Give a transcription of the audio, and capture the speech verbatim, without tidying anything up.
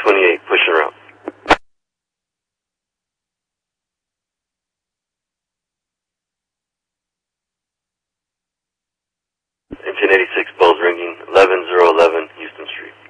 twenty-eight, pushing around. Engine eighty-six, bells ringing, eleven zero eleven, Houston Street.